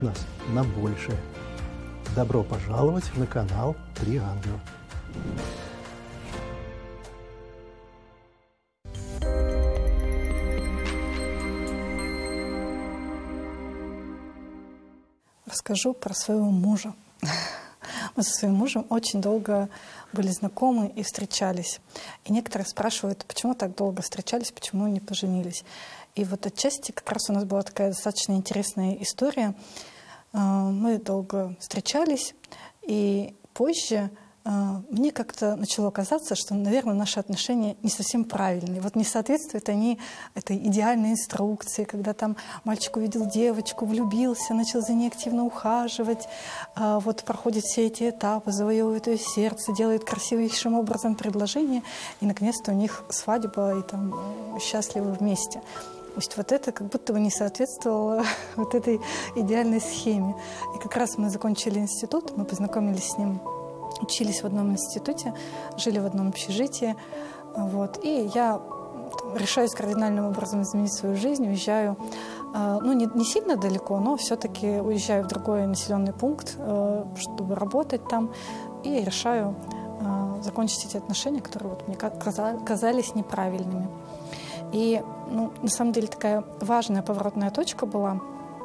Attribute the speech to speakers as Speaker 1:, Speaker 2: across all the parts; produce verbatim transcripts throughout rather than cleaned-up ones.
Speaker 1: нас на большее. Добро пожаловать на канал «Три ангела».
Speaker 2: Расскажу про своего мужа. Мы со своим мужем очень долго были знакомы и встречались. И некоторые спрашивают, почему так долго встречались, почему не поженились. И вот отчасти как раз у нас была такая достаточно интересная история. Мы долго встречались, и позже мне как-то начало казаться, что, наверное, наши отношения не совсем правильные. Вот не соответствуют они этой идеальной инструкции, когда там мальчик увидел девочку, влюбился, начал за ней активно ухаживать, вот проходит все эти этапы, завоевывает ее сердце, делает красивейшим образом предложение, и, наконец-то, у них свадьба, и там счастливы вместе. То есть вот это как будто бы не соответствовало вот этой идеальной схеме. И как раз мы закончили институт, мы познакомились с ним, учились в одном институте, жили в одном общежитии. Вот. И я решаюсь кардинальным образом изменить свою жизнь, уезжаю, ну, не, не сильно далеко, но все-таки уезжаю в другой населенный пункт, чтобы работать там, и решаю закончить эти отношения, которые вот мне казались неправильными. И, ну, на самом деле, такая важная поворотная точка была.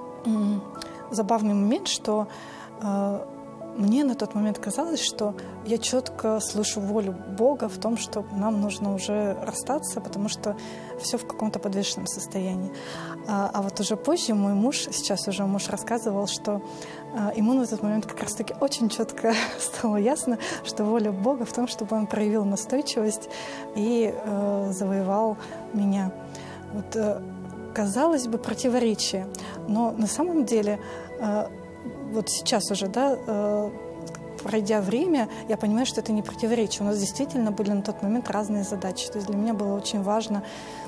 Speaker 2: Забавный момент, что э, мне на тот момент казалось, что я четко слышу волю Бога в том, что нам нужно уже расстаться, потому что все в каком-то подвешенном состоянии. А, а вот уже позже мой муж, сейчас уже муж рассказывал, что э, ему на тот момент как раз-таки очень четко стало ясно, что воля Бога в том, чтобы он проявил настойчивость и э, завоевал меня. Вот, э, казалось бы, противоречие, но на самом деле э, вот сейчас уже, да, э, пройдя время, я понимаю, что это не противоречие. У нас действительно были на тот момент разные задачи. То есть для меня было очень важно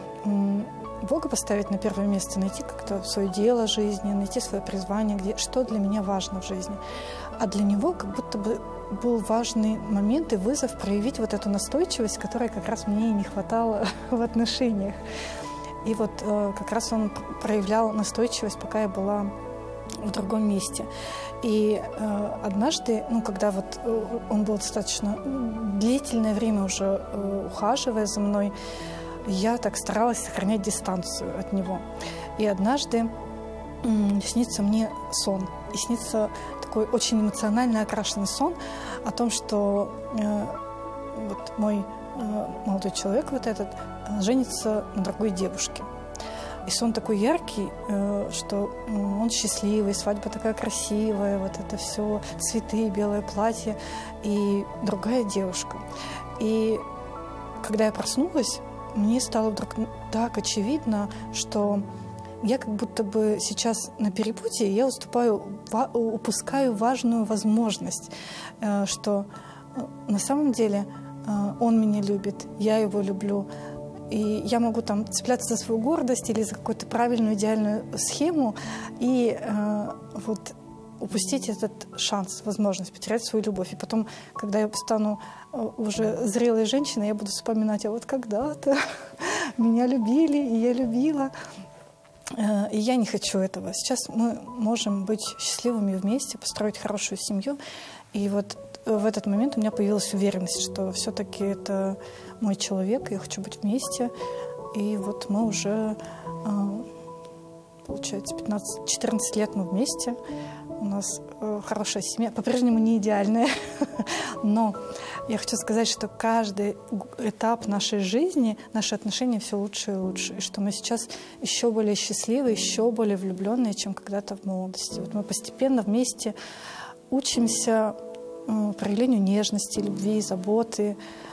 Speaker 2: м, Бога поставить на первое место, найти как-то свое дело жизни, найти свое призвание, где, что для меня важно в жизни. А для него как будто бы был важный момент и вызов проявить вот эту настойчивость, которой как раз мне и не хватало в отношениях. И вот э, как раз он проявлял настойчивость, пока я была в другом месте. И э, однажды, ну, когда вот э, он был достаточно длительное время уже э, ухаживая за мной, я так старалась сохранять дистанцию от него. И однажды э, снится мне сон. И снится такой очень эмоционально окрашенный сон о том, что э, вот мой э, молодой человек вот этот э, женится на другой девушке. И сон такой яркий, что он счастливый, свадьба такая красивая, вот это все, цветы, белое платье и другая девушка. И когда я проснулась, мне стало вдруг так очевидно, что я как будто бы сейчас на перепутье, я уступаю, упускаю важную возможность, что на самом деле он меня любит, я его люблю. И я могу там цепляться за свою гордость или за какую-то правильную, идеальную схему и э, вот упустить этот шанс, возможность потерять свою любовь. И потом, когда я стану уже зрелой женщиной, я буду вспоминать, а вот когда-то меня любили, и я любила. Э, и я не хочу этого. Сейчас мы можем быть счастливыми вместе, построить хорошую семью. И вот в этот момент у меня появилась уверенность, что все-таки это мой человек, я хочу быть вместе. И вот мы уже, получается, пятнадцать-четырнадцать лет мы вместе. У нас хорошая семья, по-прежнему не идеальная. Но я хочу сказать, что каждый этап нашей жизни, наши отношения все лучше и лучше. И что мы сейчас еще более счастливы, еще более влюбленные, чем когда-то в молодости. Вот мы постепенно вместе учимся проявлению нежности, любви, заботы.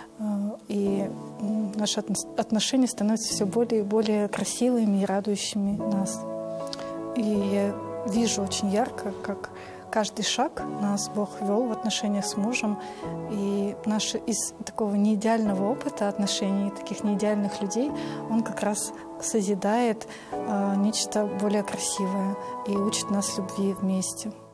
Speaker 2: И наши отношения становятся все более и более красивыми и радующими нас. И я вижу очень ярко, как каждый шаг нас Бог вел в отношениях с мужем. И наш из такого неидеального опыта отношений, таких неидеальных людей, он как раз созидает нечто более красивое и учит нас любви вместе.